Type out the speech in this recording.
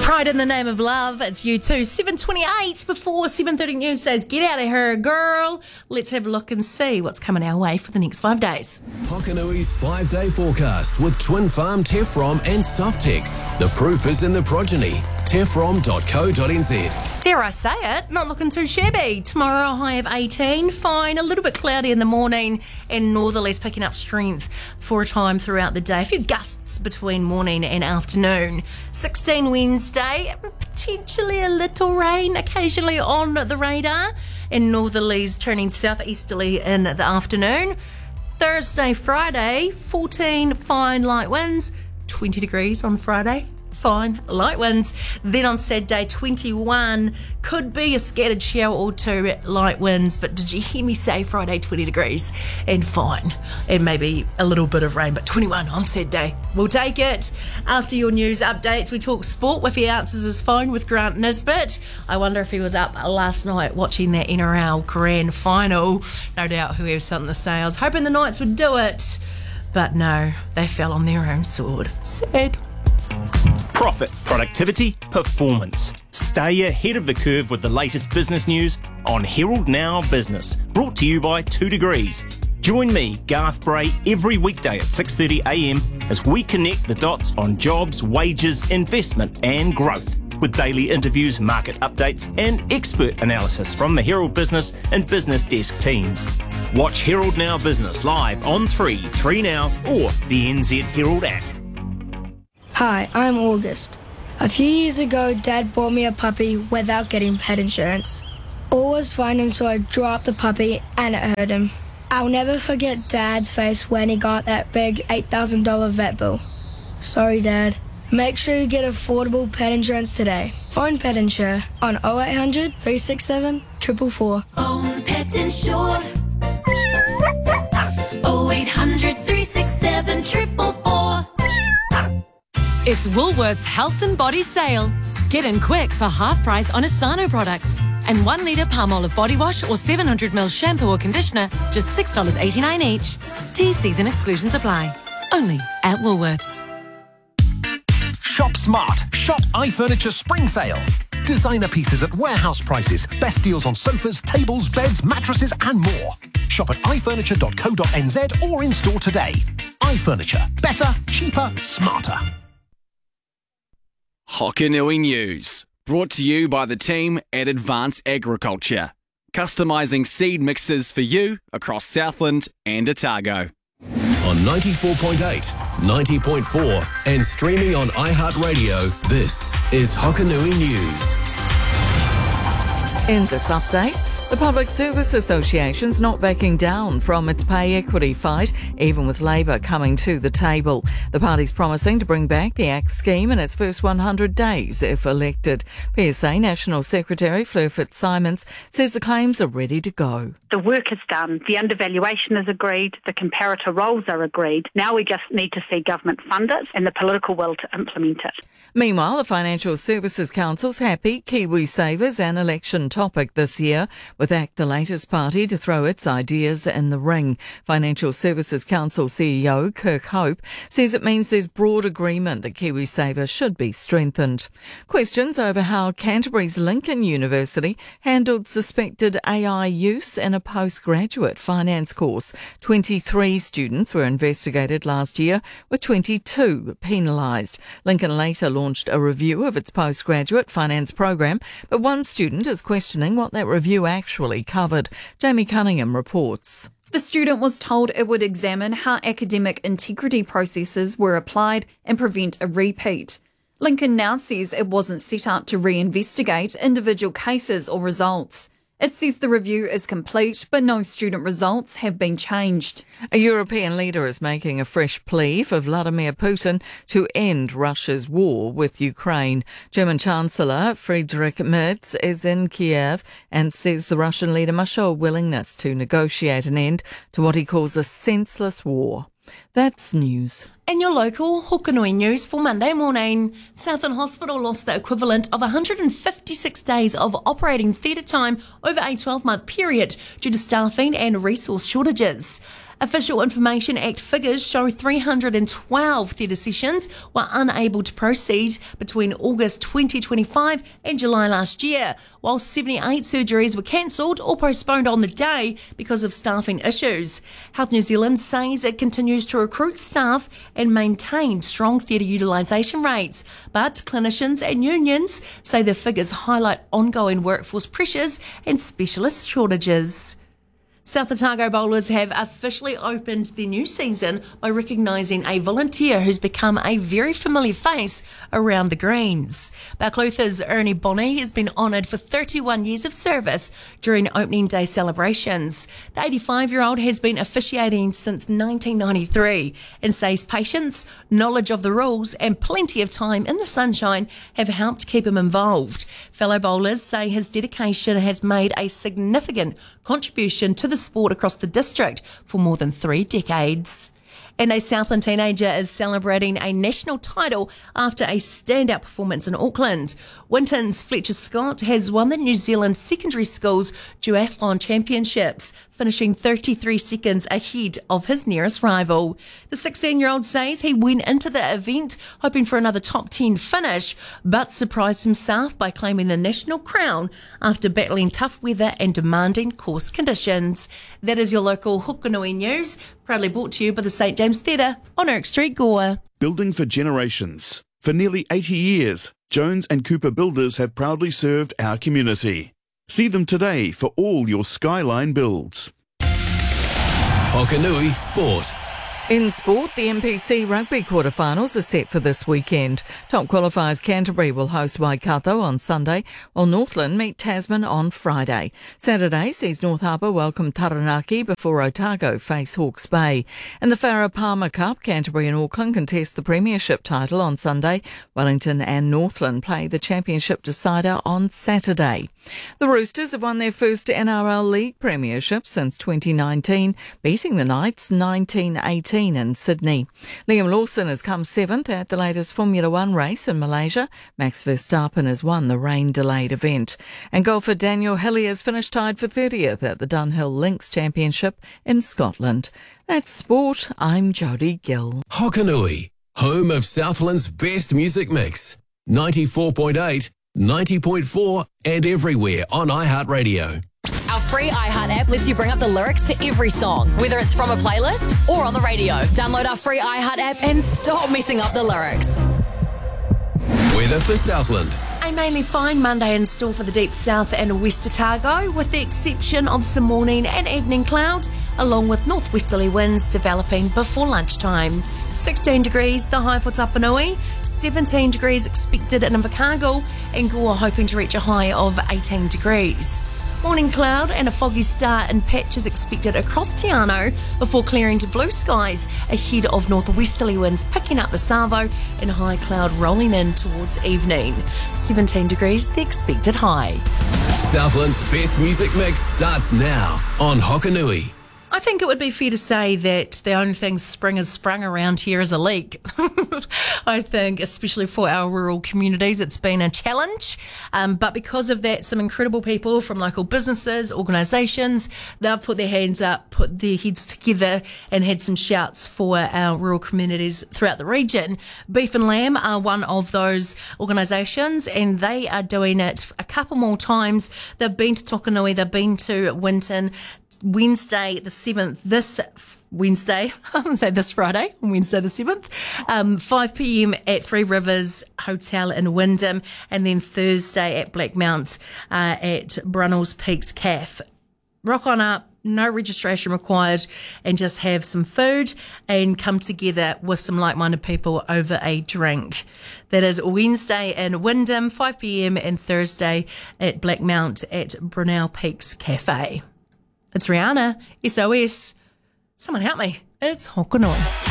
Pride in the Name of Love, it's U2. 7:28 before 7:30 News says, get out of here, girl. Let's have a look and see what's coming our way for the next 5 days. Hokanui's 5-day forecast with Twin Farm, Tefrom and Softex. The proof is in the progeny. Tefrom.co.nz. Dare I say it, not looking too shabby. Tomorrow, a high of 18, fine, a little bit cloudy in the morning and northerlies picking up strength for a time throughout the day. A few gusts between morning and afternoon. 16 Wednesday, potentially a little rain occasionally on the radar and northerlies turning southeasterly in the afternoon. Thursday, Friday, 14 fine light winds, 20 degrees on Friday. Fine, light winds. Then on Saturday, 21, could be a scattered shower or two, light winds, but did you hear me say Friday, 20 degrees and fine, and maybe a little bit of rain, but 21 on Saturday. We'll take it. After your news updates, we talk sport with he answers his phone with Grant Nisbet. I wonder if he was up last night watching that NRL Grand Final. No doubt whoever something to say. I was hoping the Knights would do it, but no, they fell on their own sword. Sad. Profit, productivity, performance. Stay ahead of the curve with the latest business news on Herald Now Business. Brought to you by 2 Degrees. Join me, Garth Bray, every weekday at 6:30am as we connect the dots on jobs, wages, investment and growth. With daily interviews, market updates and expert analysis from the Herald Business and Business Desk teams. Watch Herald Now Business live on 3 Now or the NZ Herald app. Hi, I'm August. A few years ago, Dad bought me a puppy without getting pet insurance. All was fine until I dropped the puppy and it hurt him. I'll never forget Dad's face when he got that big $8,000 vet bill. Sorry, Dad. Make sure you get affordable pet insurance today. Phone Pet Insure on 0800 367 444. Phone Pet Insure 0800 367 444. It's Woolworths Health and Body Sale. Get in quick for half price on Asano products. And 1 litre Palmolive body wash or 700ml shampoo or conditioner, just $6.89 each. T&Cs and exclusions apply. Only at Woolworths. Shop smart. Shop iFurniture Spring Sale. Designer pieces at warehouse prices. Best deals on sofas, tables, beds, mattresses and more. Shop at ifurniture.co.nz or in store today. iFurniture. Better, cheaper, smarter. Hokanui News, brought to you by the team at Advance Agriculture, customising seed mixes for you across Southland and Otago. On 94.8, 90.4 and streaming on iHeartRadio, this is Hokanui News. In this update, the Public Service Association's not backing down from its pay equity fight, even with Labor coming to the table. The party's promising to bring back the ACT scheme in its first 100 days if elected. PSA National Secretary Fleur Fitzsimons says the claims are ready to go. The work is done, the undervaluation is agreed, the comparator roles are agreed. Now we just need to see government fund it and the political will to implement it. Meanwhile, the Financial Services Council's happy KiwiSaver's an election topic this year, with ACT the latest party to throw its ideas in the ring. Financial Services Council CEO Kirk Hope says it means there's broad agreement that KiwiSaver should be strengthened. Questions over how Canterbury's Lincoln University handled suspected AI use in a postgraduate finance course. 23 students were investigated last year, with 22 penalised. Lincoln later launched a review of its postgraduate finance program, but one student is questioning what that review actually covered. Jamie Cunningham reports. The student was told it would examine how academic integrity processes were applied and prevent a repeat. Lincoln now says it wasn't set up to reinvestigate individual cases or results. It says the review is complete, but no student results have been changed. A European leader is making a fresh plea for Vladimir Putin to end Russia's war with Ukraine. German Chancellor Friedrich Merz is in Kiev and says the Russian leader must show a willingness to negotiate an end to what he calls a senseless war. That's news. And your local Hokanui News for Monday morning. Southland Hospital lost the equivalent of 156 days of operating theatre time over a 12-month period due to staffing and resource shortages. Official Information Act figures show 312 theatre sessions were unable to proceed between August 2025 and July last year, while 78 surgeries were cancelled or postponed on the day because of staffing issues. Health New Zealand says it continues to recruit staff and maintain strong theatre utilisation rates, but clinicians and unions say the figures highlight ongoing workforce pressures and specialist shortages. South Otago bowlers have officially opened their new season by recognising a volunteer who's become a very familiar face around the greens. Buckluther's Ernie Bonney has been honoured for 31 years of service during opening day celebrations. The 85-year-old has been officiating since 1993 and says patience, knowledge of the rules and plenty of time in the sunshine have helped keep him involved. Fellow bowlers say his dedication has made a significant contribution to the sport across the district for more than 3 decades. And a Southland teenager is celebrating a national title after a standout performance in Auckland. Winton's Fletcher Scott has won the New Zealand Secondary Schools Duathlon Championships, finishing 33 seconds ahead of his nearest rival. The 16-year-old says he went into the event hoping for another top 10 finish, but surprised himself by claiming the national crown after battling tough weather and demanding course conditions. That is your local Hokanui news, proudly brought to you by the St James Theatre on Erk Street, Gore. Building for generations. For nearly 80 years, Jones and Cooper Builders have proudly served our community. See them today for all your skyline builds. Hokanui Sport. In sport, the NPC rugby quarterfinals are set for this weekend. Top qualifiers Canterbury will host Waikato on Sunday, while Northland meet Tasman on Friday. Saturday sees North Harbour welcome Taranaki before Otago face Hawke's Bay. In the Farah Palmer Cup, Canterbury and Auckland contest the premiership title on Sunday. Wellington and Northland play the championship decider on Saturday. The Roosters have won their first NRL League premiership since 2019, beating the Knights 19-18 in Sydney. Liam Lawson has come 7th at the latest Formula One race in Malaysia. Max Verstappen has won the rain-delayed event. And golfer Daniel Hillier has finished tied for 30th at the Dunhill Links Championship in Scotland. That's sport. I'm Jodie Gill. Hokanui, home of Southland's best music mix. 94.8, 90.4 and everywhere on iHeartRadio. Our free iHeart app lets you bring up the lyrics to every song, whether it's from a playlist or on the radio. Download our free iHeart app and stop messing up the lyrics. Weather for Southland. A mainly fine Monday in store for the deep south and West Otago, with the exception of some morning and evening clouds, along with northwesterly winds developing before lunchtime. 16 degrees, the high for Tapanui, 17 degrees expected in Invercargill, and Gore hoping to reach a high of 18 degrees. Morning cloud and a foggy start in patches expected across Te Anau before clearing to blue skies ahead of northwesterly winds picking up the Savo and high cloud rolling in towards evening. 17 degrees, the expected high. Southland's best music mix starts now on Hokanui. I think it would be fair to say that the only thing spring has sprung around here is a leak. I think, especially for our rural communities, it's been a challenge. But because of that, some incredible people from local businesses, organisations, they've put their hands up, put their heads together and had some shouts for our rural communities throughout the region. Beef and Lamb are one of those organisations, and they are doing it a couple more times. They've been to Tokanui, they've been to Winton, Wednesday the 7th, this Wednesday, I wouldn't say this Friday, Wednesday the 7th, 5pm at Three Rivers Hotel in Wyndham, and then Thursday at Blackmount at Brunnell's Peaks Cafe. Rock on up, no registration required, and just have some food and come together with some like-minded people over a drink. That is Wednesday in Wyndham, 5pm, and Thursday at Blackmount at Brunel Peaks Cafe. It's Rihanna, SOS. Someone help me. It's Hokanui.